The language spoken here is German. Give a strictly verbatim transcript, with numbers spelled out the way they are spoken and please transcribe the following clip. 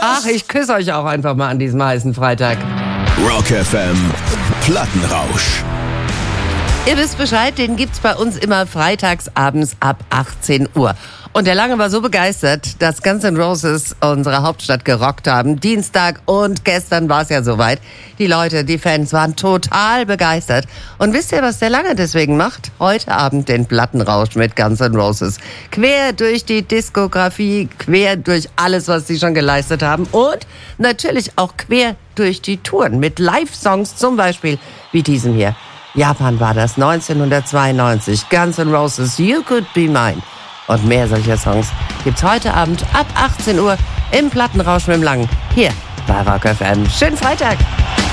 Ach, ich küsse euch auch einfach mal an diesem heißen Freitag. Rock F M Plattenrausch. Ihr wisst Bescheid, den gibt's bei uns immer freitags abends ab achtzehn Uhr. Und der Lange war so begeistert, dass Guns N' Roses unsere Hauptstadt gerockt haben. Dienstag und gestern war es ja soweit. Die Leute, die Fans waren total begeistert. Und wisst ihr, was der Lange deswegen macht? Heute Abend den Plattenrausch mit Guns N' Roses. Quer durch die Diskografie, quer durch alles, was sie schon geleistet haben. Und natürlich auch quer durch die Touren mit Live-Songs, zum Beispiel wie diesem hier. Japan war das neunzehnhundertzweiundneunzig. Guns N' Roses, You Could Be Mine. Und mehr solcher Songs gibt's heute Abend ab achtzehn Uhr im Plattenrausch mit dem Langen. Hier bei Rock F M. Schönen Freitag!